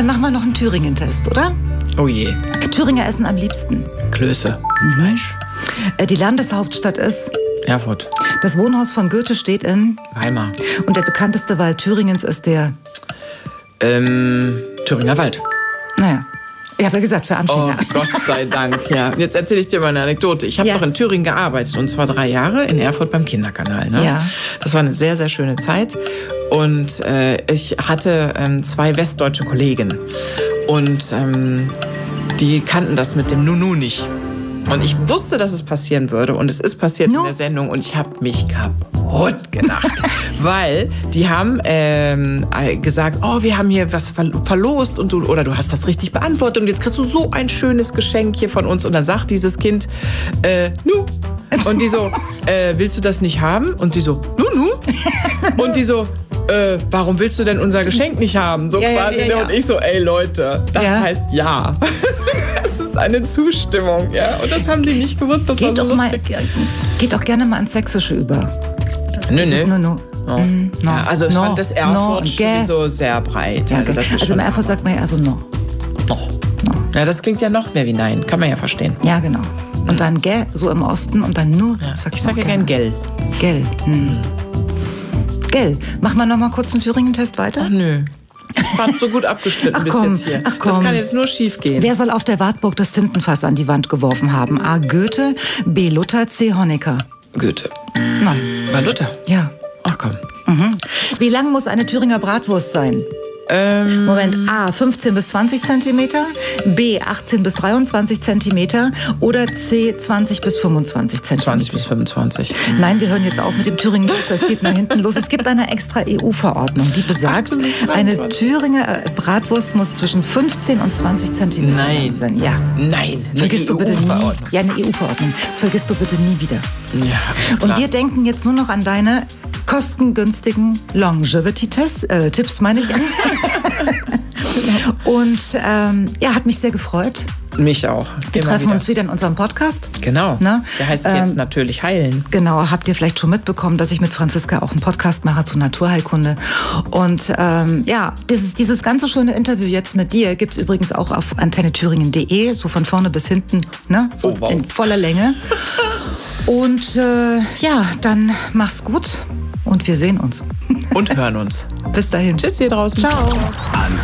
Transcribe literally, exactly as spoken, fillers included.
Dann machen wir noch einen Thüringen-Test, oder? Oh je. Thüringer essen am liebsten Klöße. Fleisch. Äh, Die Landeshauptstadt ist... Erfurt. Das Wohnhaus von Goethe steht in... Weimar. Und der bekannteste Wald Thüringens ist der... Ähm, Thüringer Wald. Naja, ich habe ja gesagt, für Oh Anfänger. Gott sei Dank, ja. Jetzt erzähle ich dir mal eine Anekdote. Ich habe Ja. doch in Thüringen gearbeitet und zwar drei Jahre in Erfurt beim Kinderkanal. Ne? Ja. Das war eine sehr, sehr schöne Zeit und äh, ich hatte ähm, zwei westdeutsche Kollegen und ähm, die kannten das mit dem Nunu nicht. Und ich wusste, dass es passieren würde und es ist passiert No. in der Sendung und ich habe mich kaputt gelacht, weil die haben ähm, gesagt, oh, wir haben hier was ver- verlost und du, oder du hast das richtig beantwortet und jetzt kriegst du so ein schönes Geschenk hier von uns und dann sagt dieses Kind, äh, nu. Und die so, äh, willst du das nicht haben? Und die so, nu, nu. Und die so, äh, warum willst du denn unser Geschenk nicht haben? So Ja, ja, quasi. ja, ne? ja. Und ich so, ey Leute, das Ja. heißt ja. Das ist eine Zustimmung, ja. Und das haben die nicht gewusst. Das Geht war so doch, mal, lustig. geht doch gerne mal ins Sächsische über. Nö, Dieses nö. No, no. Oh. Mm, no. Ja, also ich no, fand das no Erfurt und gä. sowieso sehr breit. Ja, also okay. das ist also schon im Erfurt sagt man ja also no. noch. Ja, das klingt ja noch mehr wie Nein. Kann man ja verstehen. Ja, genau. Und dann gä, so im Osten und dann nur. Ja. Sag Ich sage ja mal gern Gell. Gell. Hm. Gell. Machen wir noch mal kurz einen Thüringen-Test weiter? Ach nö. War so gut abgeschnitten Ach bis komm, jetzt hier. ach komm. Das kann jetzt nur schief gehen. Wer soll auf der Wartburg das Tintenfass an die Wand geworfen haben? A. Goethe, B. Luther, C. Honecker. Goethe. Nein. War Luther. Ja. Ach komm. Mhm. Wie lang muss eine Thüringer Bratwurst sein? Ähm, Moment, A. fünfzehn bis zwanzig Zentimeter, B. achtzehn bis dreiundzwanzig Zentimeter oder C. zwanzig bis fünfundzwanzig Zentimeter. zwanzig bis fünfundzwanzig. Nein, wir hören jetzt auf mit dem Thüringen. Das geht nach hinten los. Es gibt eine extra E U-Verordnung, die besagt, achtzehn bis eine dreiundzwanzig. Thüringer äh, Bratwurst muss zwischen fünfzehn und zwanzig Zentimeter Nein. lang sein. Ja. Nein. eine Vergisst du bitte nie. E U-Verordnung. Ja, eine E U-Verordnung. Das vergisst du bitte nie wieder. Ja, ist Und klar. wir denken jetzt nur noch an deine kostengünstigen Longevity-Tests, äh, Tipps meine ich. Und ähm, ja, hat mich sehr gefreut. Mich auch. Wir Immer treffen wieder. uns wieder in unserem Podcast. Genau. Ne? Der heißt Ähm, jetzt natürlich Heilen. Genau, habt ihr vielleicht schon mitbekommen, dass ich mit Franziska auch einen Podcast mache zu Naturheilkunde. Und ähm, ja, dieses, dieses ganze schöne Interview jetzt mit dir gibt's übrigens auch auf antenne thüringen punkt de, so von vorne bis hinten, ne? So Oh, wow. in voller Länge. Und äh, ja, dann mach's gut und wir sehen uns. Und hören uns. Bis dahin. Tschüss hier draußen. Ciao.